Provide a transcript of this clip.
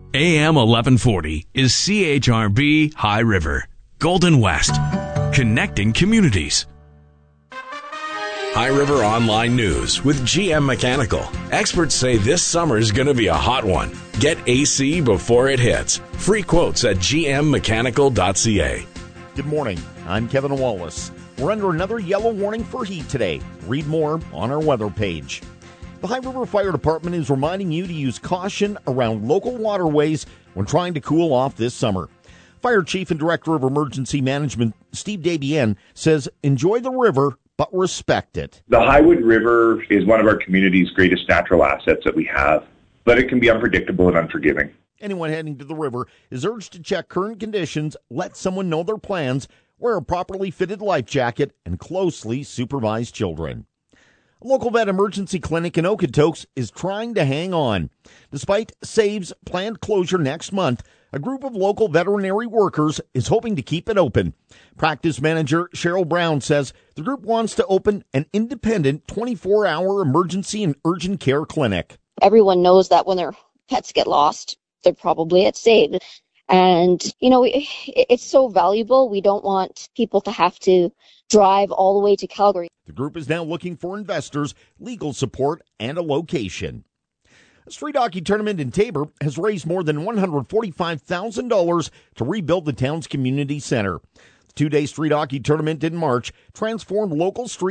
AM 1140 is CHRB High River, Golden West, connecting communities. High River Online News with GM Mechanical. Experts say this summer is going to be a hot one. Get AC before it hits. Free quotes at gmmechanical.ca. Good morning. I'm Kevin Wallace. We're under another yellow warning for heat today. Read more on our weather page. The High River Fire Department is reminding you to use caution around local waterways when trying to cool off this summer. Fire Chief and Director of Emergency Management Steve Dabian says enjoy the river, but respect it. The Highwood River is one of our community's greatest natural assets that we have, but it can be unpredictable and unforgiving. Anyone heading to the river is urged to check current conditions, let someone know their plans, wear a properly fitted life jacket, and closely supervise children. A local vet emergency clinic in Okotoks is trying to hang on. Despite SAVE's planned closure next month, a group of local veterinary workers is hoping to keep it open. Practice manager Cheryl Brown says the group wants to open an independent 24-hour emergency and urgent care clinic. Everyone knows that when their pets get lost, they're probably at SAVE. And, it's so valuable. We don't want people to have to drive all the way to Calgary. The group is now looking for investors, legal support, and a location. A street hockey tournament in Taber has raised more than $145,000 to rebuild the town's community center. The two-day street hockey tournament in March transformed local street